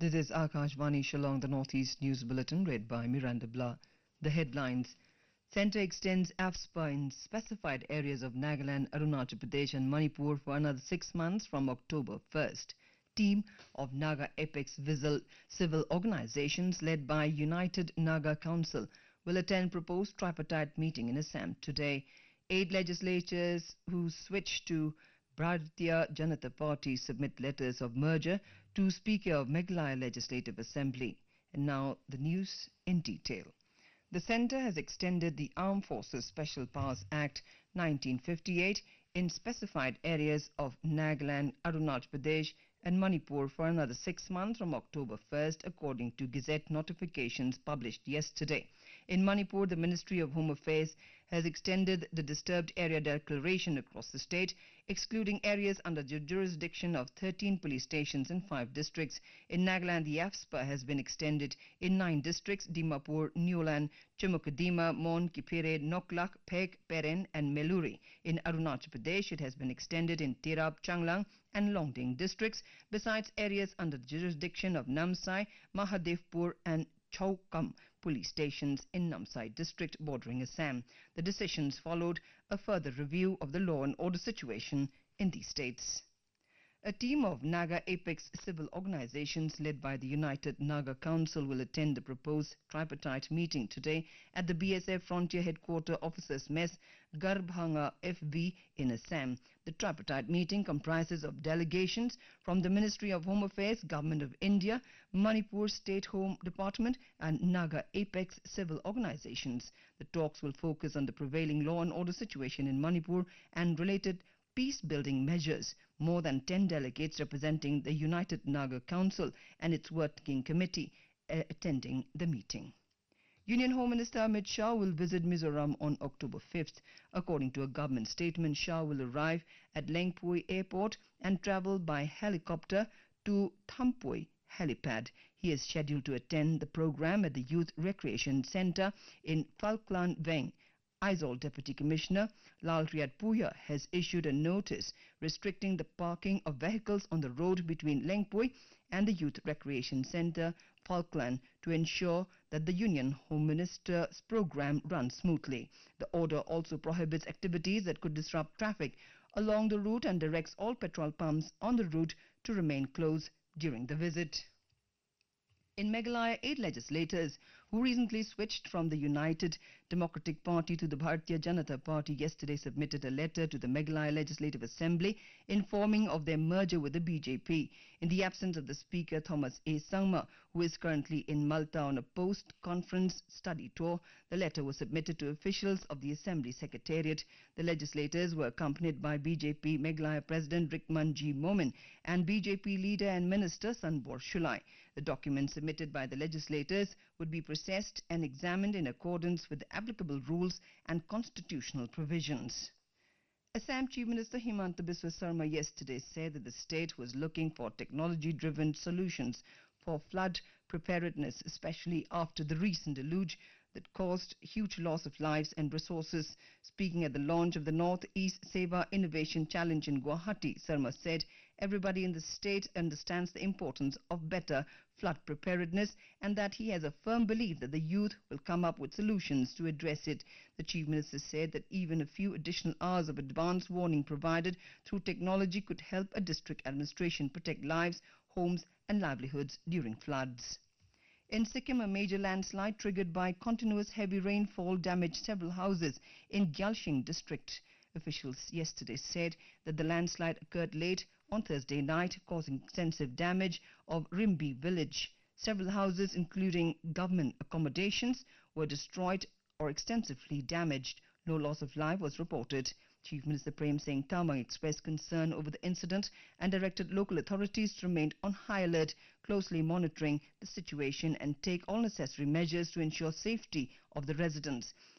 This is Akashvani Shillong, the Northeast News Bulletin, read by Miranda Blah. The headlines. Centre extends AFSPA in specified areas of Nagaland, Arunachal Pradesh and Manipur for another 6 months from October 1st. Team of Naga Apex civil organizations led by United Naga Council will attend proposed tripartite meeting in Assam today. 8 legislators who switched to Bharatiya Janata Party submit letters of merger to Speaker of Meghalaya Legislative Assembly. And now the news in detail. The centre has extended the Armed Forces Special Powers Act 1958 in specified areas of Nagaland, Arunachal Pradesh and Manipur for another 6 months from October 1st, according to Gazette notifications published yesterday. In Manipur, the Ministry of Home Affairs has extended the disturbed area declaration across the state, excluding areas under the jurisdiction of 13 police stations in 5 districts. In Nagaland, the AFSPA has been extended in 9 districts: Dimapur, Newland, Chimukadima, Mon, Kipire, Noklak, Phek, Peren and Meluri. In Arunachal Pradesh, it has been extended in Tirap, Changlang and Longding districts, besides areas under the jurisdiction of Namsai, Mahadevpur and Chaukam police stations in Namsai district bordering Assam. The decisions followed a further review of the law and order situation in these states. A team of Naga Apex civil organizations led by the United Naga Council will attend the proposed tripartite meeting today at the BSF Frontier Headquarter Officers Mess, Garbhanga FB in Assam. The tripartite meeting comprises of delegations from the Ministry of Home Affairs, Government of India, Manipur State Home Department and Naga Apex civil organizations. The talks will focus on the prevailing law and order situation in Manipur and related peace-building measures. More than 10 delegates representing the United Naga Council and its working committee attending the meeting. Union Home Minister Amit Shah will visit Mizoram on October 5th. According to a government statement, Shah will arrive at Lengpui Airport and travel by helicopter to Thampui helipad. He is scheduled to attend the program at the Youth Recreation Centre in Falkland Veng. Aizawl Deputy Commissioner Lalriyat Puya has issued a notice restricting the parking of vehicles on the road between Lengpui and the Youth Recreation Centre, Falkland, to ensure that the Union Home Minister's program runs smoothly. The order also prohibits activities that could disrupt traffic along the route and directs all petrol pumps on the route to remain closed during the visit. In Meghalaya, 8 legislators who recently switched from the United Democratic Party to the Bharatiya Janata Party yesterday submitted a letter to the Meghalaya Legislative Assembly informing of their merger with the BJP. In the absence of the Speaker Thomas A. Sangma, who is currently in Malta on a post-conference study tour, the letter was submitted to officials of the Assembly Secretariat. The legislators were accompanied by BJP Meghalaya President Rikman G. Momin and BJP leader and Minister Sanbor Shulai. The documents submitted by the legislators would be processed and examined in accordance with the applicable rules and constitutional provisions. Assam Chief Minister Himanta Biswa Sarma yesterday said that the state was looking for technology-driven solutions for flood preparedness, especially after the recent deluge that caused huge loss of lives and resources. Speaking at the launch of the Northeast Seva Innovation Challenge in Guwahati, Sarma said everybody in the state understands the importance of better flood preparedness and that he has a firm belief that the youth will come up with solutions to address it. The Chief Minister said that even a few additional hours of advance warning provided through technology could help a district administration protect lives, homes and livelihoods during floods. In Sikkim, a major landslide triggered by continuous heavy rainfall damaged several houses in Gyalshing district. Officials yesterday said that the landslide occurred late on Thursday night, causing extensive damage of Rimbi village. Several houses, including government accommodations, were destroyed or extensively damaged. No loss of life was reported. Chief Minister Prem Singh Tamang expressed concern over the incident and directed local authorities to remain on high alert, closely monitoring the situation and take all necessary measures to ensure safety of the residents.